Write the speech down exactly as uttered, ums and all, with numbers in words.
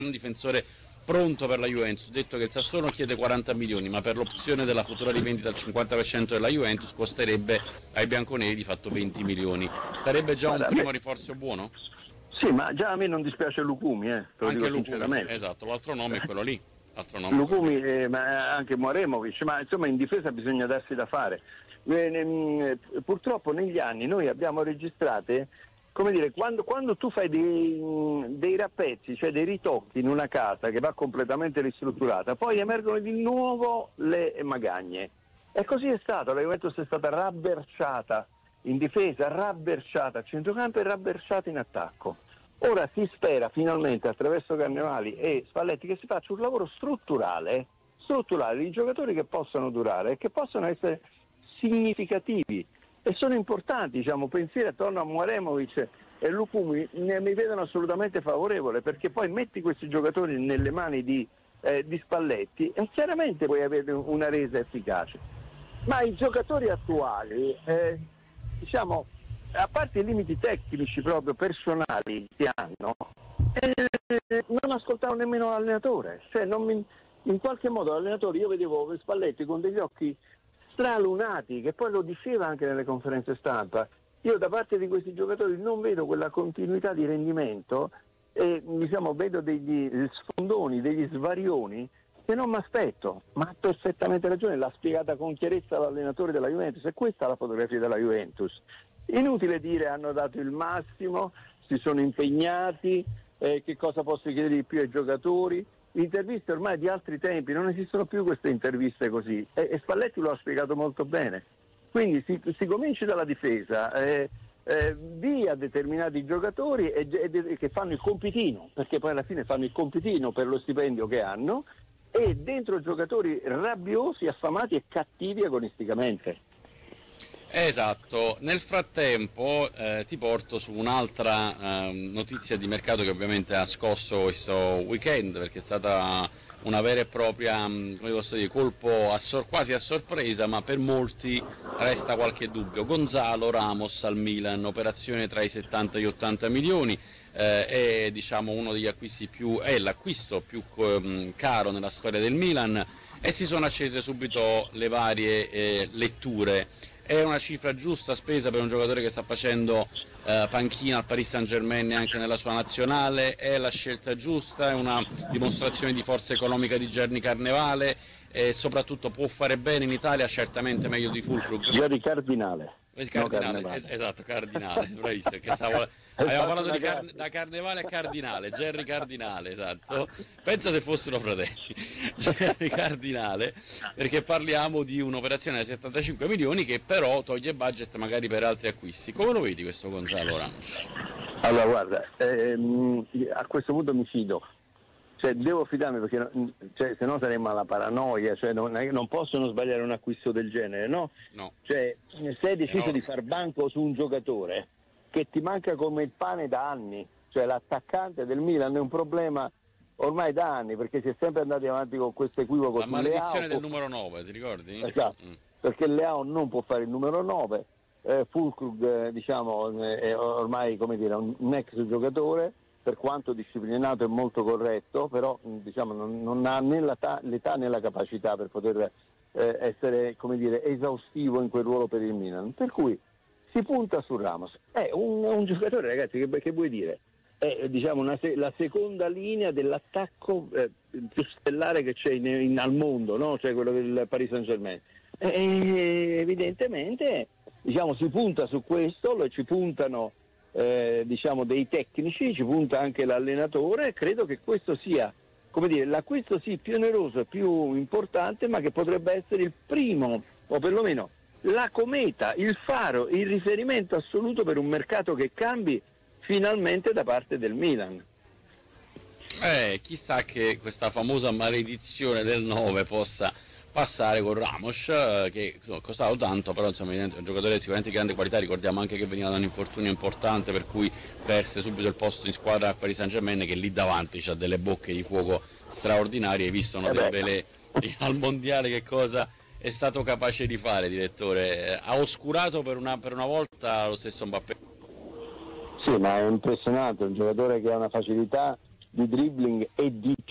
un difensore pronto per la Juventus. Detto che il Sassuolo chiede quaranta milioni, ma per l'opzione della futura rivendita al cinquanta per cento della Juventus costerebbe ai bianconeri di fatto venti milioni. Sarebbe già un primo rinforzo buono? Sì, ma già a me non dispiace Lucumi, eh, te lo anche dico Lucumi, sinceramente. esatto, l'altro nome è quello lì. L'altro nome Lucumi, eh, ma anche Moremovic, ma insomma in difesa bisogna darsi da fare. Eh, ne, purtroppo negli anni noi abbiamo registrate, come dire, quando, quando tu fai dei, dei rappezzi, cioè dei ritocchi in una casa che va completamente ristrutturata, poi emergono di nuovo le magagne. E così è stato, la Juventus è stata rabberciata in difesa, rabberciata a centrocampo e rabberciata in attacco. Ora si spera finalmente attraverso Carnevali e Spalletti che si faccia un lavoro strutturale, strutturale di giocatori che possano durare e che possano essere significativi e sono importanti, diciamo, pensieri attorno a Moremovic e Lucumi ne, mi vedono assolutamente favorevole, perché poi metti questi giocatori nelle mani di, eh, di Spalletti e chiaramente puoi avere una resa efficace. Ma i giocatori attuali, eh, diciamo, a parte i limiti tecnici proprio personali che hanno, eh, non ascoltavo nemmeno l'allenatore, cioè non mi, in qualche modo l'allenatore, io vedevo Spalletti con degli occhi stralunati, che poi lo diceva anche nelle conferenze stampa, io da parte di questi giocatori non vedo quella continuità di rendimento e diciamo vedo degli sfondoni, degli svarioni che non mi aspetto, ma ha perfettamente ragione, l'ha spiegata con chiarezza l'allenatore della Juventus e questa è la fotografia della Juventus. Inutile dire hanno dato il massimo, si sono impegnati, eh, che cosa posso chiedere di più ai giocatori. Interviste ormai di altri tempi, non esistono più queste interviste così e, e Spalletti lo ha spiegato molto bene. Quindi si, si cominci dalla difesa, eh, eh, via determinati giocatori e, e, che fanno il compitino, perché poi alla fine fanno il compitino per lo stipendio che hanno, e dentro giocatori rabbiosi, affamati e cattivi agonisticamente. Esatto, nel frattempo eh, ti porto su un'altra eh, notizia di mercato che ovviamente ha scosso questo weekend, perché è stata una vera e propria, come posso dire, colpo a sor- quasi a sorpresa, ma per molti resta qualche dubbio. Gonzalo Ramos al Milan, operazione tra i settanta e gli ottanta milioni, eh, è diciamo uno degli acquisti più, è l'acquisto più eh, caro nella storia del Milan e si sono accese subito le varie eh, letture. È una cifra giusta spesa per un giocatore che sta facendo eh, panchina al Paris Saint-Germain e anche nella sua nazionale? È la scelta giusta? È una dimostrazione di forza economica di Gianni Carnevale? E soprattutto può fare bene in Italia? Certamente meglio di Füllkrug. Io di Cardinale. Cardinale, no, es- esatto, Cardinale, bravissimo, che stavo, abbiamo parlato di car- da Carnevale a Cardinale, Gerry Cardinale, esatto, pensa se fossero fratelli, Gerry Cardinale, perché parliamo di un'operazione da settantacinque milioni che però toglie budget magari per altri acquisti. Come lo vedi questo Gonzalo Ramos? Allora guarda, ehm, a questo punto mi fido. Cioè, devo fidarmi perché cioè, se no saremmo alla paranoia, cioè, non, non possono sbagliare un acquisto del genere, no? No. Cioè, se hai deciso no. di far banco su un giocatore che ti manca come il pane da anni, cioè l'attaccante del Milan è un problema ormai da anni, perché si è sempre andati avanti con questo equivoco. La maledizione Leao, del numero nove, ti ricordi? Esatto, mm. perché Leao non può fare il numero nove, eh, Füllkrug eh, diciamo, è ormai come dire, un, un ex giocatore, per quanto disciplinato e molto corretto, però diciamo, non, non ha né l'età, l'età né la capacità per poter eh, essere come dire, esaustivo in quel ruolo per il Milan. Per cui si punta su Ramos. È un, un giocatore, ragazzi, che, che vuoi dire? È diciamo, una, la seconda linea dell'attacco eh, più stellare che c'è in, in, al mondo, no? Cioè quello del Paris Saint-Germain. E, evidentemente diciamo, si punta su questo, lo, ci puntano Eh, diciamo dei tecnici, ci punta anche l'allenatore. Credo che questo sia, come dire, l'acquisto sì più oneroso e più importante, ma che potrebbe essere il primo, o perlomeno la cometa, il faro, il riferimento assoluto per un mercato che cambi finalmente da parte del Milan. Eh, chissà che questa famosa maledizione del nove possa passare con Ramos, che ha costato tanto, però insomma è un giocatore sicuramente di grande qualità. Ricordiamo anche che veniva da un infortunio importante, per cui perse subito il posto in squadra a Paris Saint-Germain, che lì davanti c'ha delle bocche di fuoco straordinarie. Hai visto no, eh delle, al mondiale che cosa è stato capace di fare, direttore? Ha oscurato per una, per una volta lo stesso Mbappé. Sì, ma è impressionante, un giocatore che ha una facilità di dribbling e di